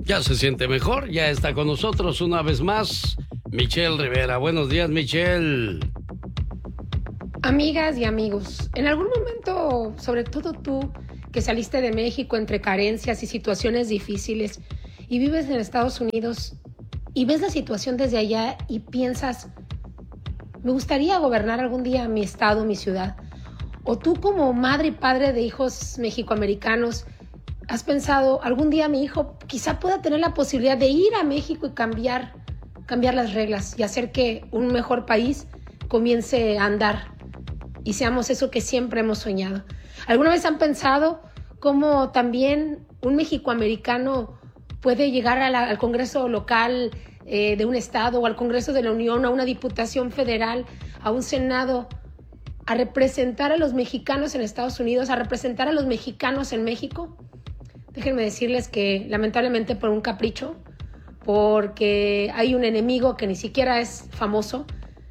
Ya se siente mejor, ya está con nosotros una vez más Michelle Rivera. Buenos días, Michelle. Amigas y amigos, en algún momento, sobre todo tú, que saliste de México entre carencias y situaciones difíciles y vives en Estados Unidos y ves la situación desde allá y piensas, me gustaría gobernar algún día mi estado, mi ciudad. O tú como madre y padre de hijos mexicoamericanos, has pensado, algún día mi hijo quizá pueda tener la posibilidad de ir a México y cambiar las reglas y hacer que un mejor país comience a andar y seamos eso que siempre hemos soñado. ¿Alguna vez han pensado cómo también un mexicoamericano puede llegar al Congreso local de un estado o al Congreso de la Unión, a una diputación federal, a un senado, a representar a los mexicanos en Estados Unidos, a representar a los mexicanos en México? Déjenme decirles que lamentablemente por un capricho, porque hay un enemigo que ni siquiera es famoso,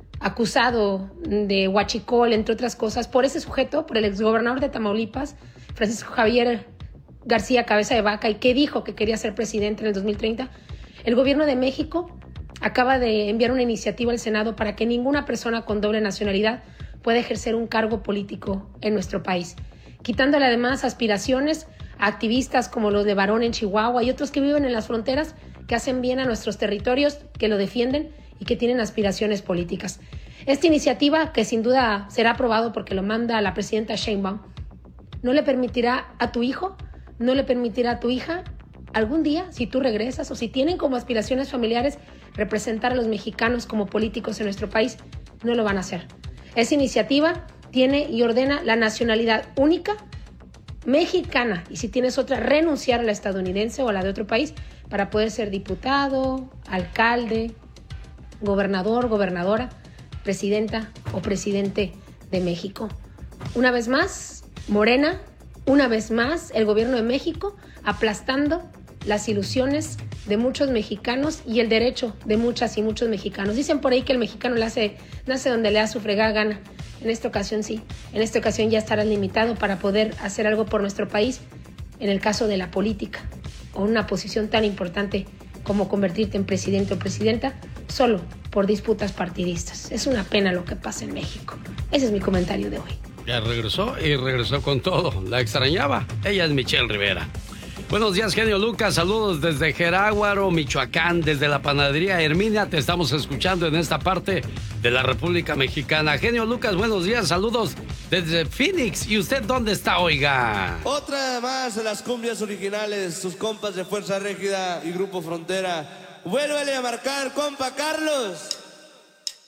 acusado de huachicol, entre otras cosas, por ese sujeto, por el exgobernador de Tamaulipas, Francisco Javier García Cabeza de Vaca, y que dijo que quería ser presidente en el 2030, el gobierno de México acaba de enviar una iniciativa al Senado para que ninguna persona con doble nacionalidad pueda ejercer un cargo político en nuestro país, quitándole además aspiraciones a activistas como los de Barón en Chihuahua y otros que viven en las fronteras, que hacen bien a nuestros territorios, que lo defienden y que tienen aspiraciones políticas. Esta iniciativa, que sin duda será aprobado porque lo manda la presidenta Sheinbaum, no le permitirá a tu hijo, no le permitirá a tu hija, algún día, si tú regresas o si tienen como aspiraciones familiares representar a los mexicanos como políticos en nuestro país, no lo van a hacer. Esa iniciativa tiene y ordena la nacionalidad única mexicana, y si tienes otra, renunciar a la estadounidense o a la de otro país para poder ser diputado, alcalde, gobernador, gobernadora, presidenta o presidente de México. Una vez más, Morena, una vez más, el gobierno de México aplastando las ilusiones de muchos mexicanos y el derecho de muchas y muchos mexicanos. Dicen por ahí que el mexicano nace donde le da su fregada gana. En esta ocasión sí, en esta ocasión ya estarás limitado para poder hacer algo por nuestro país, en el caso de la política, o una posición tan importante como convertirte en presidente o presidenta, solo por disputas partidistas. Es una pena lo que pasa en México. Ese es mi comentario de hoy. Ya regresó y regresó con todo. La extrañaba. Ella es Michelle Rivera. Buenos días, genio Lucas. Saludos desde Jeráguaro, Michoacán, desde la panadería Herminia. Te estamos escuchando en esta parte de la República Mexicana. Genio Lucas, buenos días. Saludos desde Phoenix. ¿Y usted dónde está, oiga? Otra más de las cumbias originales, sus compas de Fuerza Régida y Grupo Frontera. Vuélvele a marcar, compa Carlos.